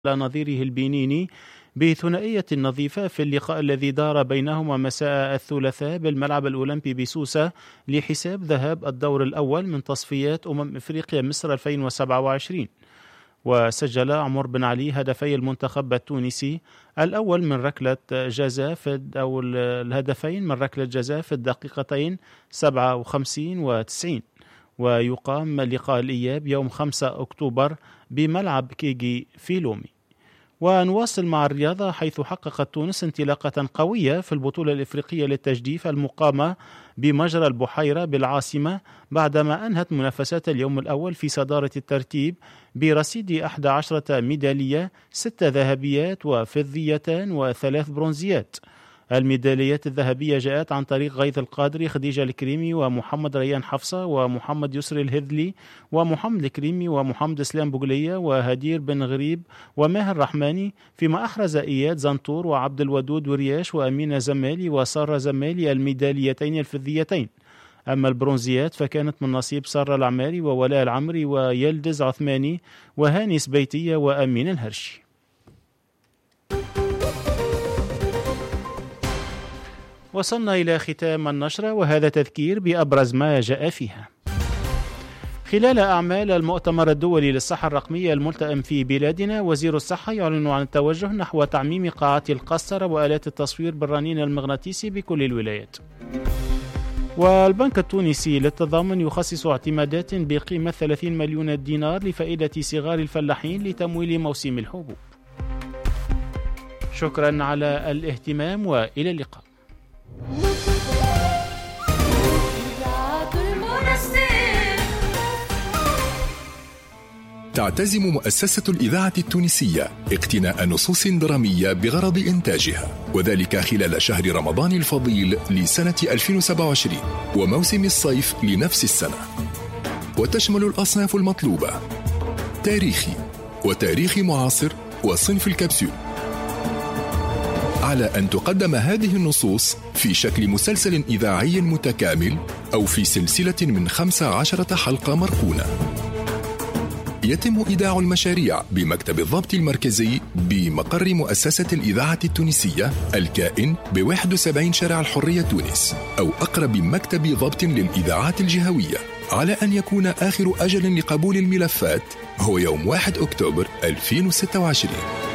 نظيره البنيني بثنائية نظيفة في اللقاء الذي دار بينهما مساء الثلاثاء بالملعب الأولمبي بسوسة لحساب ذهاب الدور الأول من تصفيات إفريقيا مصر 2027. وسجل عمر بن علي هدفي المنتخب التونسي، الأول من ركلة جزاء أو الهدفين من ركلة جزاء في الدقيقتين 57 و90. ويقام لقاء الإياب يوم 5 أكتوبر بملعب كيجي في لومي. ونواصل مع الرياضة، حيث حققت تونس انطلاقة قوية في البطولة الإفريقية للتجديف المقامة بمجرى البحيرة بالعاصمة بعدما أنهت منافسات اليوم الأول في صدارة الترتيب برصيد 11 ميدالية، 6 ذهبيات وفضيتان و3 برونزيات. الميداليات الذهبية جاءت عن طريق غيث القادري، خديجة الكريمي، ومحمد ريان حفصة، ومحمد يسري الهذلي، ومحمد الكريمي، ومحمد اسلام بوغلية، وهدير بن غريب، وماهر رحماني، فيما أحرز إياد زنطور وعبد الودود ورياش وأمينة زمالي وسارة زمالي الميداليتين الفضيتين. أما البرونزيات فكانت من نصيب سارة العماري وولاء العمري ويلدز عثماني وهاني سبيتية وأمين الهرشي. وصلنا إلى ختام النشرة، وهذا تذكير بأبرز ما جاء فيها. خلال أعمال المؤتمر الدولي للصحة الرقمية الملتئم في بلادنا، وزير الصحة يعلن عن التوجه نحو تعميم قاعات القسطرة وآلات التصوير بالرنين المغناطيسي بكل الولايات. والبنك التونسي للتضامن يخصص اعتمادات بقيمة 30 مليون دينار لفائدة صغار الفلاحين لتمويل موسم الحبوب. شكرا على الاهتمام وإلى اللقاء. تعتزم مؤسسة الإذاعة التونسية اقتناء نصوص درامية بغرض إنتاجها، وذلك خلال شهر رمضان الفضيل لسنة 2027 وموسم الصيف لنفس السنة، وتشمل الأصناف المطلوبة: تاريخي وتاريخ معاصر وصنف الكبسول، على أن تقدم هذه النصوص في شكل مسلسل إذاعي متكامل أو في سلسلة من 15 حلقة مركونة. يتم إيداع المشاريع بمكتب الضبط المركزي بمقر مؤسسة الإذاعة التونسية الكائن ب71 شارع الحرية تونس، أو أقرب مكتب ضبط للإذاعات الجهوية، على أن يكون آخر أجل لقبول الملفات هو يوم 1 أكتوبر 2026.